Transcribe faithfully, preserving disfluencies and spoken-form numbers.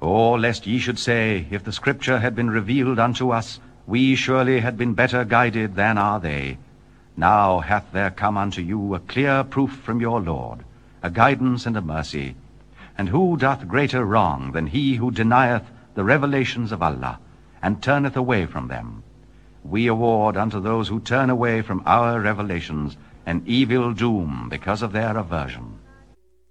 Or lest ye should say, If the Scripture had been revealed unto us, we surely had been better guided than are they. Now hath there come unto you a clear proof from your Lord, a guidance and a mercy. And who doth greater wrong than he who denieth the revelations of Allah, and turneth away from them? We award unto those who turn away from our revelations an evil doom because of their aversion.